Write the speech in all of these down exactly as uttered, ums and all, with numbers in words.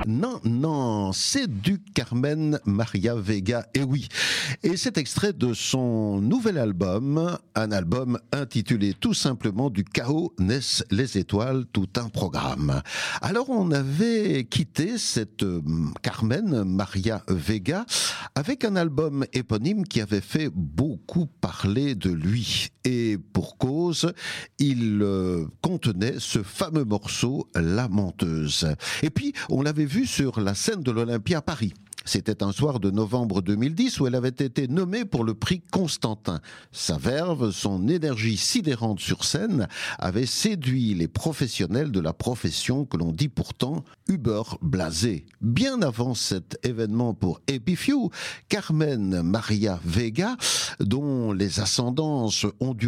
Non, non, c'est du Carmen Maria Vega, et oui. Et cet extrait de son nouvel album, un album intitulé tout simplement Du chaos naissent les étoiles, tout un programme. Alors on avait quitté cette Carmen Maria Vega avec un album éponyme qui avait fait beaucoup parler de lui. Et pour cause, il euh, contenait ce fameux morceau La Menteuse. Et puis, on l'avait vu sur la scène de l'Olympia à Paris. C'était un soir de novembre deux mille dix où elle avait été nommée pour le prix Constantin. Sa verve, son énergie sidérante sur scène avait séduit les professionnels de la profession que l'on dit pourtant Uber blasé. Bien avant cet événement pour Epifew, Carmen Maria Vega, dont les ascendances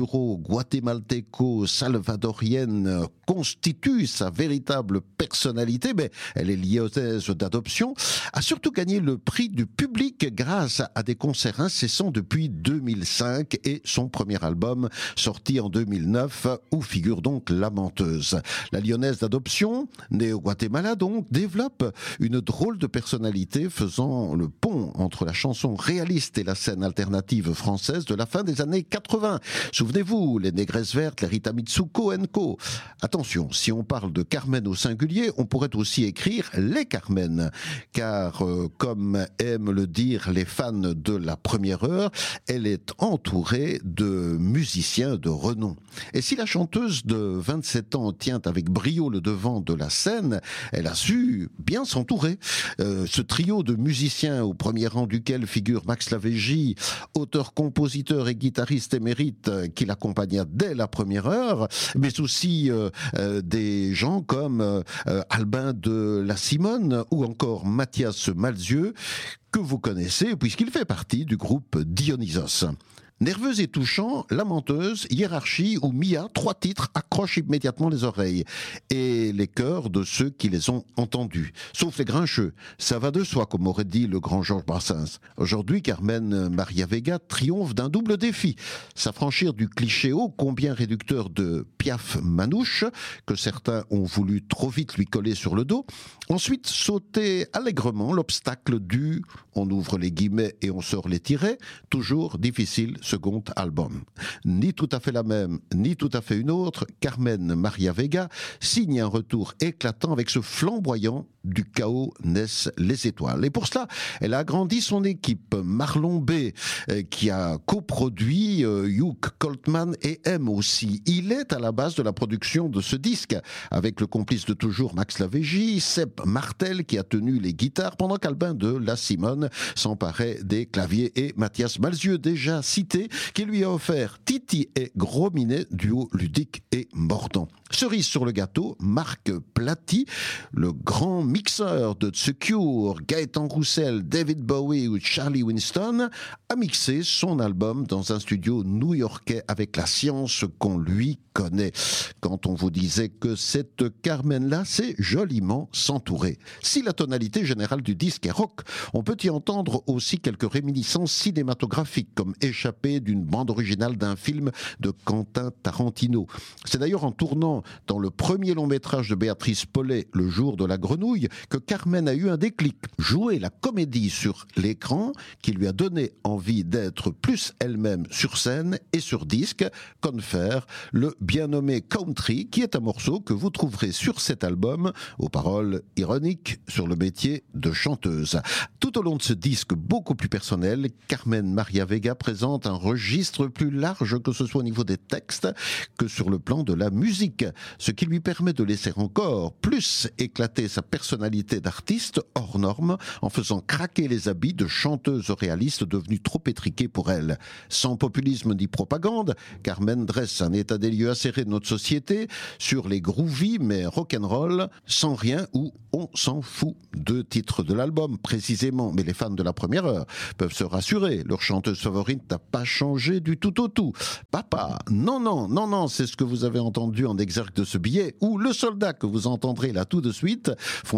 honduro-guatémaltéco-salvadoriennes constituent sa véritable personnalité, mais elle est liée aux thèses d'adoption, a surtout gagné le prix du public grâce à des concerts incessants depuis deux mille cinq et son premier album sorti en deux mille neuf où figure donc La Menteuse. La lyonnaise d'adoption, née au Guatemala donc, développe une drôle de personnalité faisant le pont entre la chanson réaliste et la scène alternative française de la fin des années quatre-vingts. Souvenez-vous, les Négresses Vertes, les Rita Mitsuko and Co. Attention, si on parle de Carmen au singulier, on pourrait aussi écrire les Carmen, car euh, comme aiment le dire les fans de la première heure, elle est entourée de musiciens de renom. Et si la chanteuse de vingt-sept ans tient avec brio le devant de la scène, elle a su bien s'entourer. Euh, ce trio de musiciens, au premier rang duquel figure Max Lavégie, auteur, compositeur et guitariste émérite qui l'accompagna dès la première heure, mais aussi euh, euh, des gens comme euh, Albin de la Simone ou encore Mathias Malzieu, que vous connaissez puisqu'il fait partie du groupe Dionysos. Nerveuse et touchant, La Menteuse, Hiérarchie ou Mia, trois titres accrochent immédiatement les oreilles et les cœurs de ceux qui les ont entendus. Sauf les grincheux. Ça va de soi, comme aurait dit le grand Georges Brassens. Aujourd'hui, Carmen Maria Vega triomphe d'un double défi. S'affranchir du cliché ô combien réducteur de Piaf Manouche, que certains ont voulu trop vite lui coller sur le dos. Ensuite, sauter allègrement l'obstacle du, on ouvre les guillemets et on sort les tirets, toujours difficile second album. Ni tout à fait la même, ni tout à fait une autre, Carmen Maria Vega signe un retour éclatant avec ce flamboyant Du chaos naissent les étoiles. Et pour cela, elle a agrandi son équipe. Marlon B, euh, qui a coproduit euh, Hugh Coltman et M aussi. Il est à la base de la production de ce disque, avec le complice de toujours Max Lavégie, Sepp Martel qui a tenu les guitares, pendant qu'Albin de la Simone s'emparait des claviers, et Mathias Malzieu, déjà cité, qui lui a offert Titi et Gros Minet, duo ludique et mordant. Cerise sur le gâteau, Marc Platy, le grand mixeur de The Cure, Gaëtan Roussel, David Bowie ou Charlie Winston, a mixé son album dans un studio new-yorkais avec la science qu'on lui connaît. Quand on vous disait que cette Carmen-là, c'est joliment s'entourer. Si la tonalité générale du disque est rock, on peut y entendre aussi quelques réminiscences cinématographiques, comme échappées d'une bande originale d'un film de Quentin Tarantino. C'est d'ailleurs en tournant dans le premier long métrage de Béatrice Paulet, Le jour de la grenouille, que Carmen a eu un déclic. Jouer la comédie sur l'écran qui lui a donné envie d'être plus elle-même sur scène et sur disque, confère le bien nommé Country, qui est un morceau que vous trouverez sur cet album, aux paroles ironiques sur le métier de chanteuse. Tout au long de ce disque beaucoup plus personnel, Carmen Maria Vega présente un registre plus large, que ce soit au niveau des textes que sur le plan de la musique, ce qui lui permet de laisser encore plus éclater sa personnalité d'artiste hors norme en faisant craquer les habits de chanteuse réaliste devenue trop étriquée pour elle. Sans populisme ni propagande, Carmen dresse un état des lieux acéré de notre société sur les groovy mais rock'n'roll, sans rien ou on s'en fout. Deux titres de l'album précisément, mais les fans de la première heure peuvent se rassurer, leur chanteuse favorite n'a pas changé du tout au tout. Papa, non non, non non, c'est ce que vous avez entendu en exergue de ce billet, ou Le soldat que vous entendrez là tout de suite, font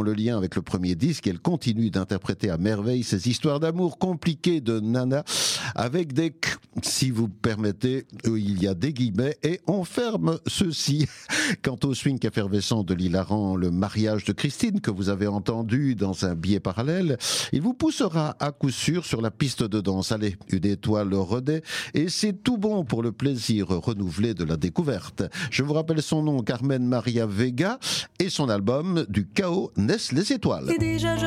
le lien avec le premier disque. Elle continue d'interpréter à merveille ces histoires d'amour compliquées de Nana avec des k, si vous permettez, il y a des guillemets et on ferme ceci. Quant au swing effervescent de l'hilarant Le mariage de Christine que vous avez entendu dans un billet parallèle, il vous poussera à coup sûr sur la piste de danse. Allez, une étoile redée et c'est tout bon pour le plaisir renouvelé de la découverte. Je vous rappelle son nom, Carmen Maria Vega, et son album Du chaos naissent les étoiles.